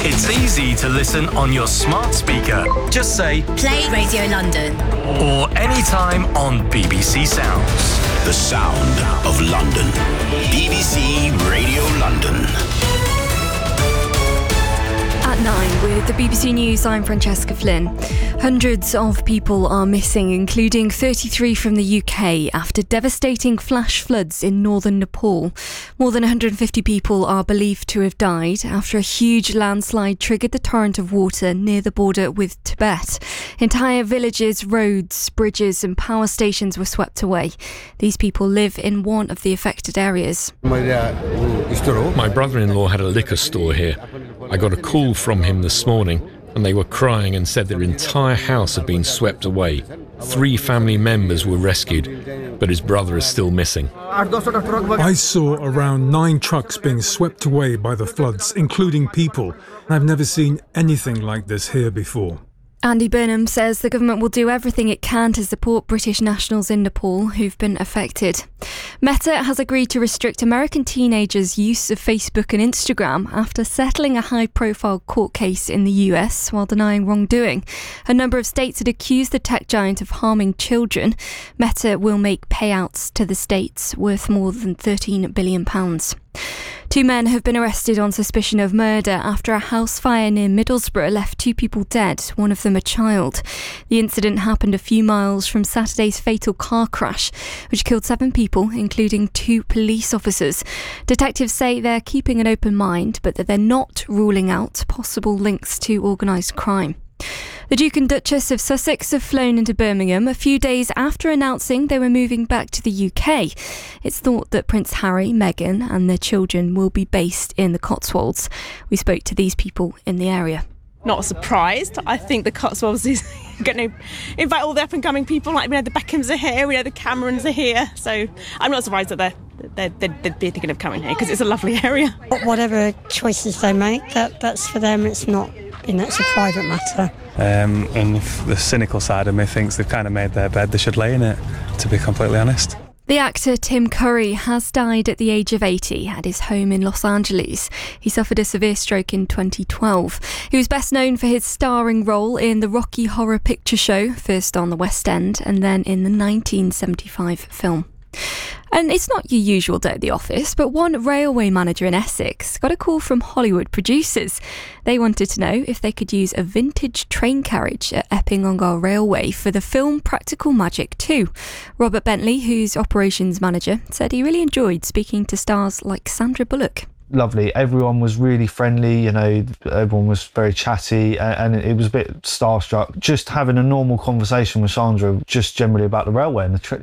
It's easy to listen on your smart speaker. Just say, Play Radio London. Or anytime on BBC Sounds. The sound of London. BBC Radio London. At 9 with the BBC News, I'm Francesca Flynn. Hundreds of people are missing, including 33 from the UK, after devastating flash floods in northern Nepal. More than 150 people are believed to have died after a huge landslide triggered the torrent of water near the border with Tibet. Entire villages, roads, bridges and power stations were swept away. These people live in one of the affected areas. My brother-in-law had a liquor store here. I got a call from him this morning and they were crying and said their entire house had been swept away. 3 family members were rescued, but his brother is still missing. I saw around 9 trucks being swept away by the floods, including people. I've never seen anything like this here before. Andy Burnham says the government will do everything it can to support British nationals in Nepal who've been affected. Meta has agreed to restrict American teenagers' use of Facebook and Instagram after settling a high-profile court case in the US while denying wrongdoing. A number of states had accused the tech giant of harming children. Meta will make payouts to the states worth more than £13 billion. 2 men have been arrested on suspicion of murder after a house fire near Middlesbrough left 2 people dead, one of them a child. The incident happened a few miles from Saturday's fatal car crash, which killed 7 people, including 2 police officers. Detectives say they're keeping an open mind, but that they're not ruling out possible links to organised crime. The Duke and Duchess of Sussex have flown into Birmingham a few days after announcing they were moving back to the UK. It's thought that Prince Harry, Meghan and their children will be based in the Cotswolds. We spoke to these people in the area. Not surprised. I think the Cotswolds is going to invite all the up-and-coming people. Like, we know the Beckhams are here, we know the Camerons are here. So I'm not surprised that they'd be thinking of coming here because it's a lovely area. Whatever choices they make, that's for them. It's not, it's a private matter. And if the cynical side of me thinks they've kind of made their bed, they should lay in it, to be completely honest. The actor Tim Curry has died at the age of 80 at his home in Los Angeles. He suffered a severe stroke in 2012. He was best known for his starring role in the Rocky Horror Picture Show, first on the West End and then in the 1975 film. And it's not your usual day at the office, but one railway manager in Essex got a call from Hollywood producers. They wanted to know if they could use a vintage train carriage at Epping Ongar Railway for the film Practical Magic 2. Robert Bentley, who's operations manager, said he really enjoyed speaking to stars like Sandra Bullock. Lovely. Everyone was really friendly, everyone was very chatty and it was a bit starstruck. Just having a normal conversation with Sandra, just generally about the railway and the